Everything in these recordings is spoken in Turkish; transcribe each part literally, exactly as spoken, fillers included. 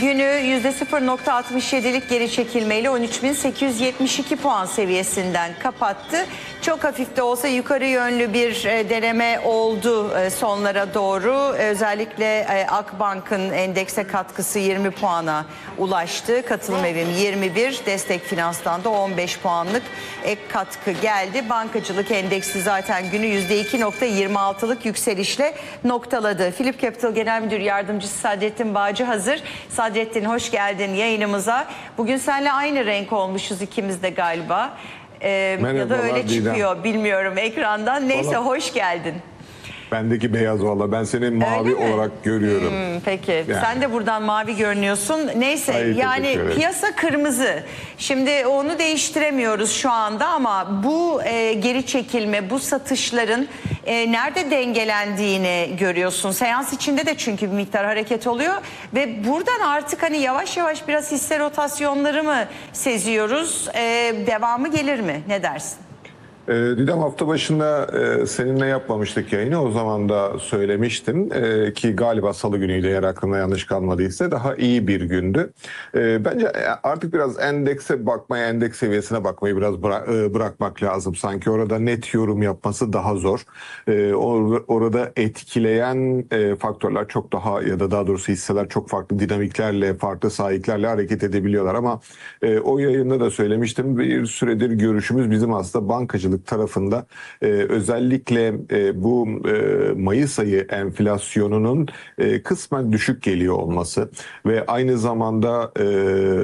günü yüzde sıfır nokta altmış yedilik geri çekilmeyle on üç bin sekiz yüz yetmiş iki puan seviyesinden kapattı. Çok hafif de olsa yukarı yönlü bir deneme oldu sonlara doğru. Özellikle Akbank'ın endekse katkısı yirmi puana ulaştı. Katılım Evim yirmi bir, Destek Finans'tan da on beş puanlık ek katkı geldi. Bankacılık endeksi zaten günü yüzde iki nokta yirmi altılık yükselişle noktaladı. Philip Capital Genel Müdür Yardımcısı Sadrettin Bağcı hazır. Sadrettin, hoş geldin yayınımıza. Bugün seninle aynı renk olmuşuz ikimiz de galiba. Ee, ya da öyle çıkıyor, Didem. Bilmiyorum ekrandan. Neyse, Vallahi... hoş geldin. Bendeki beyaz valla. Ben seni mavi olarak görüyorum. Hmm, peki. Yani. Sen de buradan mavi görünüyorsun. Neyse, hayır, yani piyasa kırmızı. Şimdi onu değiştiremiyoruz şu anda ama bu e, geri çekilme, bu satışların e, nerede dengelendiğini görüyorsun. Seans içinde de çünkü bir miktar hareket oluyor ve buradan artık hani yavaş yavaş biraz hisse rotasyonları mı seziyoruz? E, devamı gelir mi? Ne dersin? E, Didem, hafta başında e, seninle yapmamıştık yayını. O zaman da söylemiştin e, ki galiba salı günüydü, eğer aklımda yanlış kalmadıysa, daha iyi bir gündü. E, bence artık biraz endekse bakmaya, endeks seviyesine bakmayı biraz bıra- e, bırakmak lazım. Sanki orada net yorum yapması daha zor. E, or- orada etkileyen e, faktörler çok daha, ya da daha doğrusu hisseler çok farklı dinamiklerle, farklı sahiplerle hareket edebiliyorlar. Ama e, o yayında da söylemiştim, bir süredir görüşümüz bizim aslında bankacılık tarafında e, özellikle e, bu e, Mayıs ayı enflasyonunun e, kısmen düşük geliyor olması ve aynı zamanda e,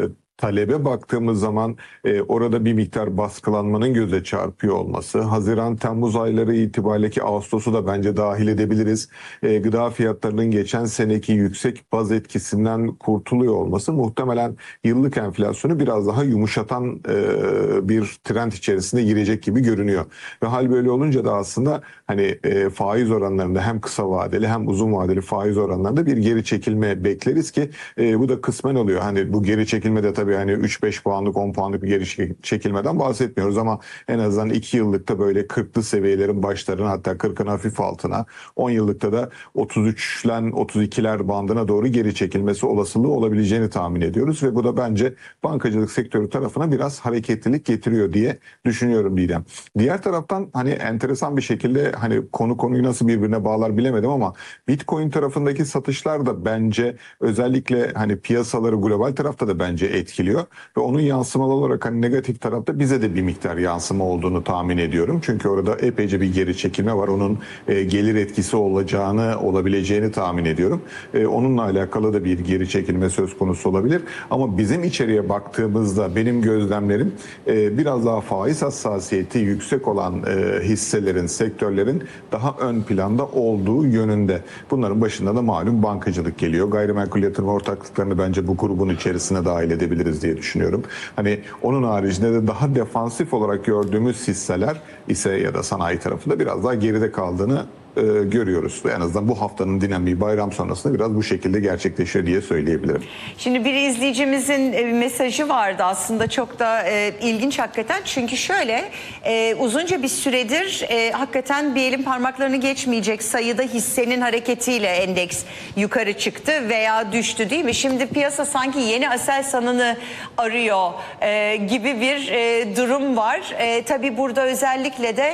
talebe baktığımız zaman e, orada bir miktar baskılanmanın göze çarpıyor olması, Haziran-Temmuz ayları itibariyle ki Ağustos'u da bence dahil edebiliriz, e, gıda fiyatlarının geçen seneki yüksek baz etkisinden kurtuluyor olması muhtemelen yıllık enflasyonu biraz daha yumuşatan e, bir trend içerisinde girecek gibi görünüyor. Ve hal böyle olunca da aslında hani e, faiz oranlarında hem kısa vadeli hem uzun vadeli faiz oranlarında bir geri çekilme bekleriz ki e, bu da kısmen oluyor. Hani bu geri çekilme de tabii yani üç beş puanlık, on puanlık bir geri çekilmeden bahsetmiyoruz ama en azından iki yıllıkta böyle kırklı seviyelerin başlarına, hatta kırkın hafif altına, on yıllıkta da otuz üçler otuz ikiler bandına doğru geri çekilmesi olasılığı olabileceğini tahmin ediyoruz ve bu da bence bankacılık sektörü tarafına biraz hareketlilik getiriyor diye düşünüyorum Didem. Diğer taraftan hani enteresan bir şekilde, hani konu konuyu nasıl birbirine bağlar bilemedim ama Bitcoin tarafındaki satışlar da bence özellikle hani piyasaları global tarafta da bence etkiliyor ve onun yansımalı olarak hani negatif tarafta bize de bir miktar yansıma olduğunu tahmin ediyorum. Çünkü orada epeyce bir geri çekilme var. Onun e, gelir etkisi olacağını, olabileceğini tahmin ediyorum. E, onunla alakalı da bir geri çekilme söz konusu olabilir. Ama bizim içeriye baktığımızda benim gözlemlerim e, biraz daha faiz hassasiyeti yüksek olan e, hisselerin, sektörlerin daha ön planda olduğu yönünde. Bunların başında da malum bankacılık geliyor. Gayrimenkul yatırım ortaklıklarını bence bu grubun içerisine dahil edebiliriz diye düşünüyorum. Hani onun haricinde de daha defansif olarak gördüğümüz hisseler ise ya da sanayi tarafında biraz daha geride kaldığını e, görüyoruz. En azından bu haftanın dinamiği bayram sonrasında biraz bu şekilde gerçekleşiyor diye söyleyebilirim. Şimdi bir izleyicimizin e, mesajı vardı aslında, çok da e, ilginç hakikaten. Çünkü şöyle e, uzunca bir süredir e, hakikaten bir elin parmaklarını geçmeyecek sayıda hissenin hareketiyle endeks yukarı çıktı veya düştü, değil mi? Şimdi piyasa sanki yeni Aselsan'ını arıyor e, gibi bir e, durum var. E, tabii burada özellikle de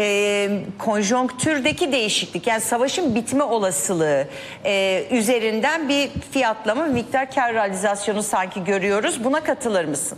e, konjonktürdeki değişiklik, yani savaşın bitme olasılığı e, üzerinden bir fiyatlama, bir miktar kar realizasyonu sanki görüyoruz. Buna katılır mısın?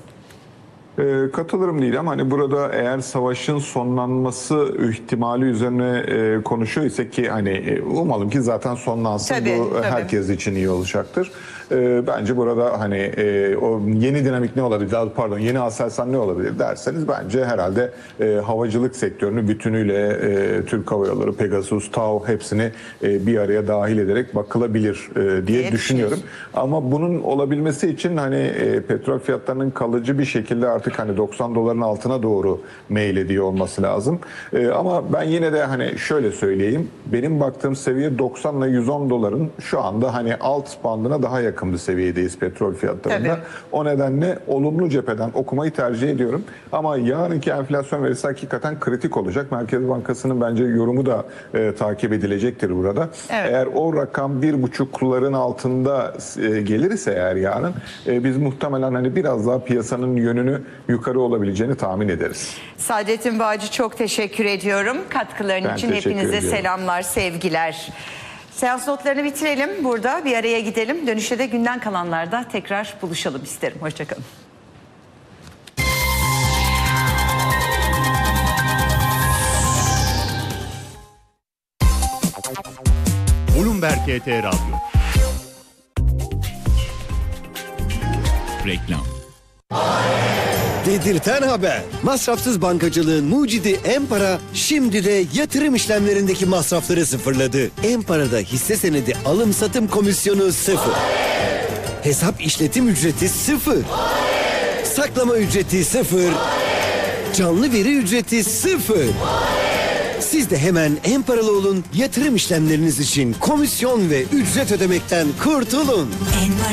E, katılırım değil ama hani burada eğer savaşın sonlanması ihtimali üzerine e, konuşuyor ise ki hani e, umalım ki zaten sonlansın, tabii, bu tabii. herkes için iyi olacaktır. E, bence burada hani e, o yeni dinamik ne olabilir, pardon yeni Aselsan ne olabilir derseniz bence herhalde e, havacılık sektörünü bütünüyle e, Türk Hava Yolları, Pegasus, TAV hepsini e, bir araya dahil ederek bakılabilir e, diye evet, düşünüyorum. Ama bunun olabilmesi için hani e, petrol fiyatlarının kalıcı bir şekilde artık hani doksan doların altına doğru meylediyor olması lazım. Ee, ama ben yine de hani şöyle söyleyeyim. Benim baktığım seviye doksan ile yüz on doların şu anda hani alt bandına daha yakın yakın bir seviyedeyiz petrol fiyatlarında. Tabii. O nedenle olumlu cepheden okumayı tercih ediyorum. Ama yarınki enflasyon verisi hakikaten kritik olacak. Merkez Bankası'nın bence yorumu da e, takip edilecektir burada. Evet. Eğer o rakam bir buçukların altında e, gelirse eğer yarın e, biz muhtemelen hani biraz daha piyasanın yönünü yukarı olabileceğini tahmin ederiz. Saadettin Bağcı, çok teşekkür ediyorum. Katkıların Ben için teşekkür hepinize ediyorum. selamlar, sevgiler. Seans notlarını bitirelim burada. Bir araya gidelim. Dönüşte de günden kalanlarda tekrar buluşalım isterim. Hoşçakalın. Bloomberg H T Radyo. Reklam. Dedirten haber. Masrafsız bankacılığın mucidi Empara şimdi de yatırım işlemlerindeki masrafları sıfırladı. Empara'da hisse senedi alım satım komisyonu sıfır. Hesap işletim ücreti sıfır. Saklama ücreti sıfır. Canlı veri ücreti sıfır. Siz de hemen Emparalı olun, yatırım işlemleriniz için komisyon ve ücret ödemekten kurtulun.